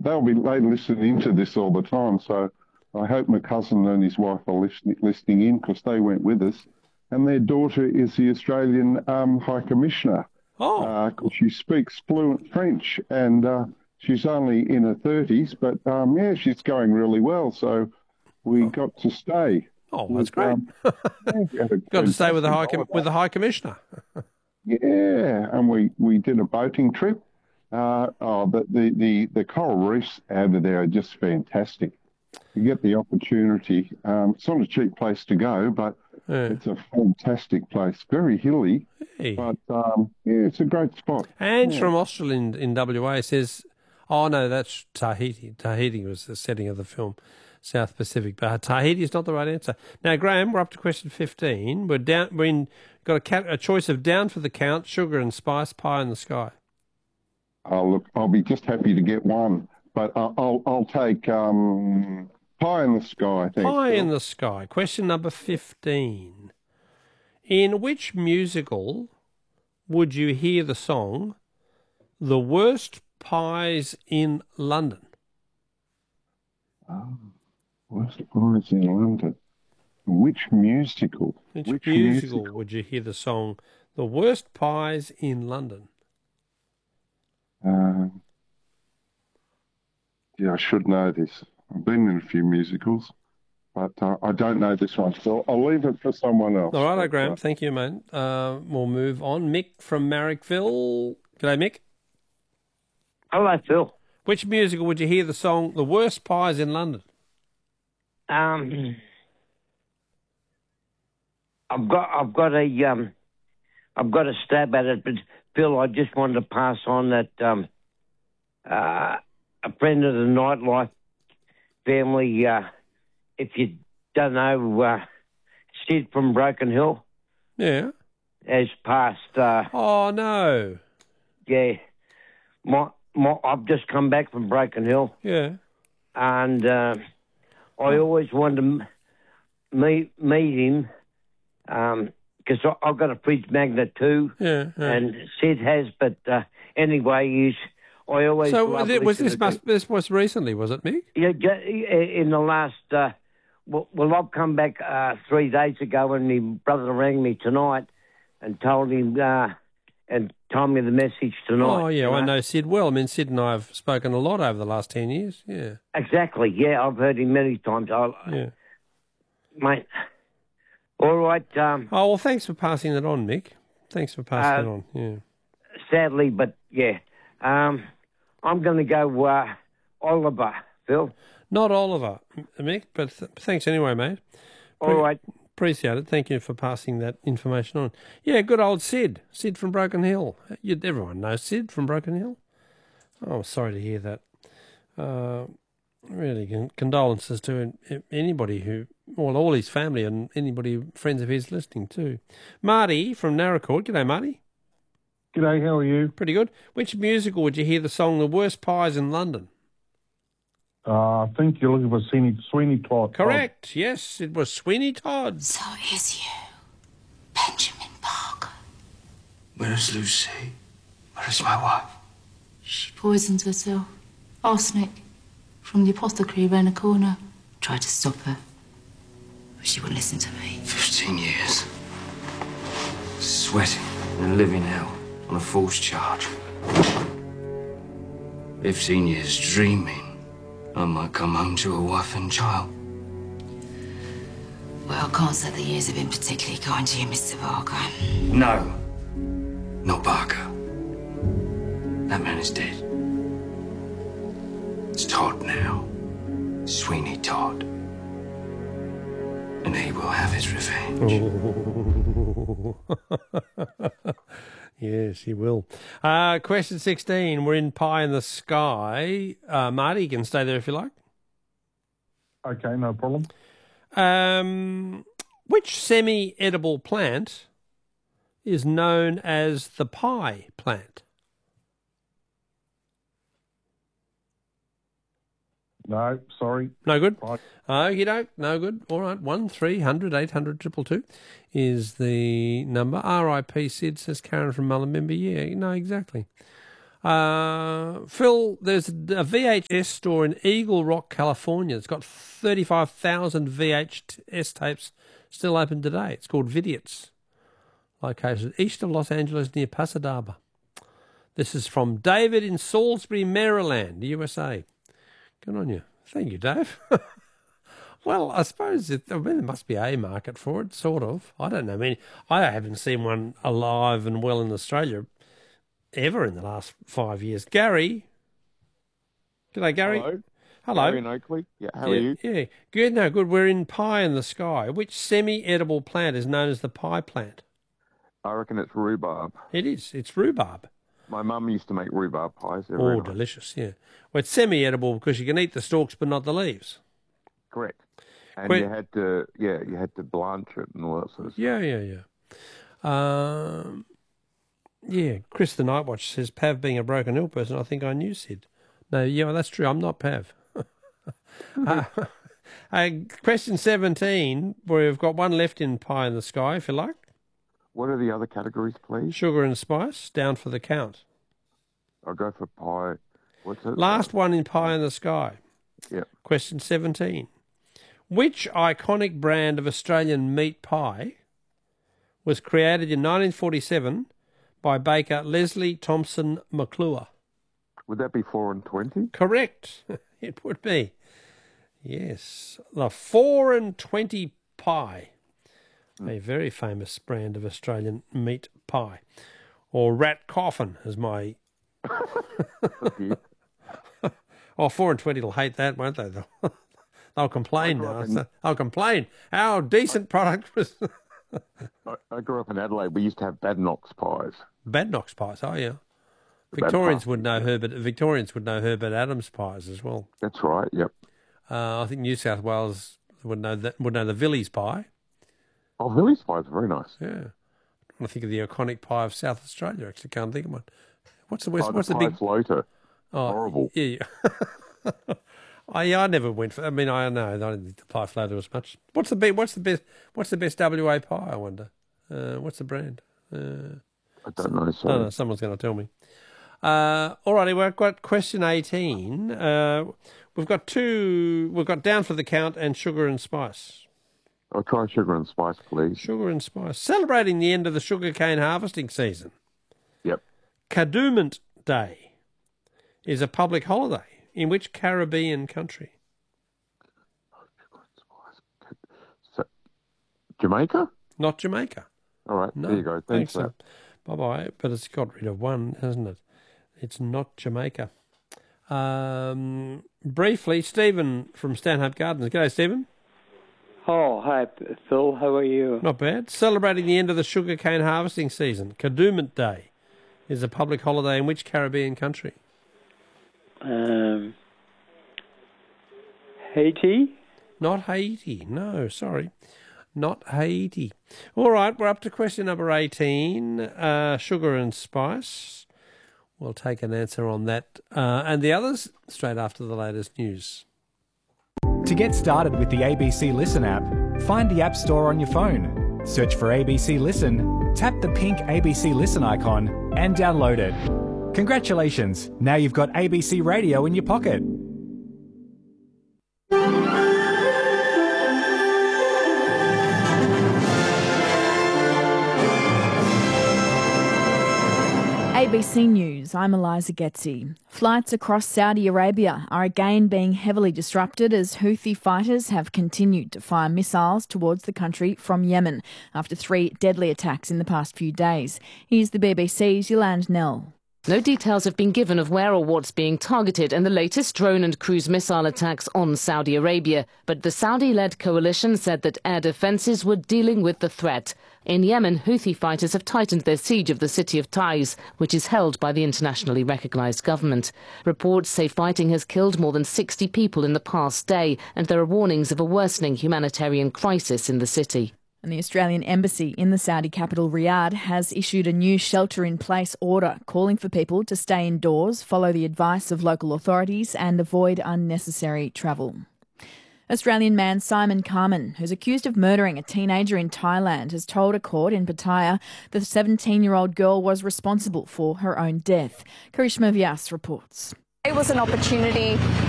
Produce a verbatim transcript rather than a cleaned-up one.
they'll be they listen into this all the time. So I hope my cousin and his wife are listening listening in because they went with us, and their daughter is the Australian um, High Commissioner. Oh, uh, she speaks fluent French, and uh, she's only in her thirties, but um, yeah, she's going really well. So we got to stay. oh, that's great. Um, yeah, we had a Got to stay with the high fantastic com- with the high commissioner. Yeah, and we, we did a boating trip. Uh, oh, but the, the, the coral reefs out of there are just fantastic. You get the opportunity. Um, it's not a cheap place to go, but Yeah. it's a fantastic place. Very hilly, Hey. but um, yeah, it's a great spot. Ange Yeah. from Austral in, in W A says, oh, no, that's Tahiti. Tahiti was the setting of the film, South Pacific. But Tahiti is not the right answer. Now, Graham, we're up to question fifteen. We're down. We're in, got a, cat, a choice of down for the count, sugar and spice, pie in the sky. Oh, look, I'll be just happy to get one, but I'll I'll, I'll take um, pie in the sky. Thanks, Pie Phil. in the sky. Question number fifteen. In which musical would you hear the song The Worst Pies in London? Oh, worst pies in London. Which musical? Which, Which musical, musical? would you hear the song The Worst Pies in London? Um, yeah, I should know this. I've been in a few musicals, but uh, I don't know this one, so I'll leave it for someone else. All right, But, Graham. uh, Thank you, mate. Uh, we'll move on. Mick from Marrickville. G'day, Mick. Hello, Phil. Which musical would you hear the song The Worst Pies in London? Um, I've got, I've got a, um, I've got a stab at it, but Phil, I just wanted to pass on that um, uh, a friend of the nightlife family. Uh, if you don't know, uh, Sid from Broken Hill Yeah. has passed. Uh, Oh, no. yeah, my, my, I've just come back from Broken Hill, Yeah. and uh, I always wanted to m- meet meet him. Um, because I've got a fridge magnet too, Yeah. yeah. and Sid has. But uh, anyway, he's. I always. So love was, it, was listening this to- must, this was recently, was it, Mick? Yeah, ju- in the last. Uh, well, well, I've come back uh, three days ago, and my brother rang me tonight and told him uh, and told me the message tonight. Oh, yeah, you I know Sid well. I mean, Sid and I have spoken a lot over the last ten years. Yeah. Exactly. Yeah, I've heard him many times. I, Yeah. Mate. All right. Um, Oh, well, thanks for passing it on, Mick. Thanks for passing Uh, it on. Yeah. sadly, but yeah, um, I'm going to go uh, Oliver, Phil. Not Oliver, Mick, but th- thanks anyway, mate. All right. Appreciate it. Thank you for passing that information on. Yeah, good old Sid. Sid from Broken Hill. You, everyone knows Sid from Broken Hill. Oh, sorry to hear that. Uh, really, con- condolences to anybody who, well, all his family and anybody, friends of his listening too. Marty from Narracourt. G'day, Marty. G'day, how are you? Pretty good. Which musical would you hear the song The Worst Pies in London? Uh, I think you're looking for Sweeney, Sweeney Todd. Correct. Yes, it was Sweeney Todd. So is you, Benjamin Parker. Where is Lucy? Where is my wife? She poisoned herself. Arsenic. From the apothecary round the corner. Tried to stop her. But she wouldn't listen to me. Fifteen years. Sweating in a living hell on a false charge. Fifteen years dreaming I might come home to a wife and child. Well, I can't say the years have been particularly kind to you, Mister Parker. No. Not Barker. That man is dead. It's Todd now. Sweeney Todd. And he will have his revenge. Yes, he will. Uh, question sixteen. We're in Pie in the Sky. Uh, Marty, you can stay there if you like. Okay, no problem. Um, which semi-edible plant is known as the pie plant? No, sorry. No good? Right. Okie doke, no good. All right, one three hundred eight hundred two two is the number. R I P Sid, says Karen from Mullumbimby. Yeah, no, exactly. Uh, Phil, there's a V H S store in Eagle Rock, California. It's got thirty-five thousand V H S tapes still open today. It's called Vidiots, located east of Los Angeles near Pasadena. This is from David in Salisbury, Maryland, U S A. Good on you. Thank you, Dave. Well, I suppose it, I mean, there must be a market for it, sort of. I don't know. I mean, I haven't seen one alive and well in Australia ever in the last five years. Gary. G'day, Gary. Hello. Hello. Gary in Oakley. Yeah, how yeah, are you? Yeah, good. No, good. We're in Pie in the Sky. Which semi-edible plant is known as the pie plant? I reckon it's rhubarb. It is. It's rhubarb. My mum used to make rhubarb pies. They're Oh, very nice. delicious, yeah. Well, it's semi-edible because you can eat the stalks but not the leaves. Correct. And Quick. you had to, yeah, you had to blanch it and all that sort of stuff. Yeah, yeah, yeah. Um, yeah, Chris the Nightwatch says, Pav being a Broken Hill person, I think I knew Sid. No, yeah, well, that's true. I'm not Pav. uh, uh, question seventeen, we've got one left in Pie in the Sky, if you like. What are the other categories, please? Sugar and spice, down for the count. I'll go for pie. What's it? Last one in Pie in the Sky. Yeah. Question seventeen. Which iconic brand of Australian meat pie was created in nineteen forty-seven by baker Leslie Thompson McClure? Would that be four and twenty? Correct. It would be. Yes. The four and twenty pie. A very famous brand of Australian meat pie. Or rat coffin, as my... Oh, four and twenty will hate that, won't they? They'll, they'll complain now. In... They'll complain. Our decent product was... I, I grew up in Adelaide. We used to have Badnock's pies. Badnock's pies, oh yeah. Victorians would know Herbert. Victorians would know Herbert Adams pies as well. That's right. Yep. Uh, I think New South Wales would know that. Would know the Villiers pie. Oh, Villiers pies are very nice. Yeah. I think of the iconic pie of South Australia. Actually, can't think of one. What's the West? Oh, what's the the pie big floater? Oh, horrible. Yeah. yeah. I yeah, I never went for. I mean, I know I don't think the pie floater was much. What's the best? What's the best? What's the best W A pie? I wonder. Uh, what's the brand? Uh, I don't know. So. Oh, no, someone's going to tell me. Uh, all righty, we've got question eighteen. Uh, we've got two. We've got down for the count and sugar and spice. I'll try sugar and spice, please. Sugar and spice. Celebrating the end of the sugarcane harvesting season. Yep. Kadooment Day is a public holiday in which Caribbean country? So, Jamaica? Not Jamaica. All right, No, there you go. Thanks, so. Bye-bye. But it's got rid of one, hasn't it? It's not Jamaica. Um, briefly, Stephen from Stanhope Gardens. G'day, Stephen. Oh, hi, Phil. How are you? Not bad. Celebrating the end of the sugarcane harvesting season. Kadooment Day is a public holiday in which Caribbean country? Um, Haiti? Not Haiti. No, sorry. Not Haiti. All right, we're up to question number eighteen. Uh, sugar and spice. We'll take an answer on that. Uh, and the others straight after the latest news. To get started with the A B C Listen app, find the App Store on your phone. Search for A B C Listen, tap the pink A B C Listen icon and download it. Congratulations, now you've got A B C Radio in your pocket. A B C News, I'm Eliza Getzi. Flights across Saudi Arabia are again being heavily disrupted as Houthi fighters have continued to fire missiles towards the country from Yemen after three deadly attacks in the past few days. Here's the B B C's Yolande Nell. No details have been given of where or what's being targeted in the latest drone and cruise missile attacks on Saudi Arabia, but the Saudi-led coalition said that air defences were dealing with the threat. In Yemen, Houthi fighters have tightened their siege of the city of Taiz, which is held by the internationally recognised government. Reports say fighting has killed more than sixty people in the past day, and there are warnings of a worsening humanitarian crisis in the city. And the Australian Embassy in the Saudi capital Riyadh has issued a new shelter-in-place order calling for people to stay indoors, follow the advice of local authorities and avoid unnecessary travel. Australian man Simon Carman, who's accused of murdering a teenager in Thailand, has told a court in Pattaya the seventeen-year-old girl was responsible for her own death. Karishma Vyas reports. It was an opportunity